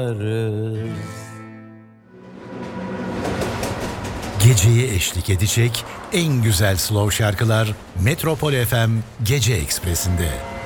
Geceye eşlik edecek en güzel slow şarkılar Metropol FM Gece Ekspresi'nde.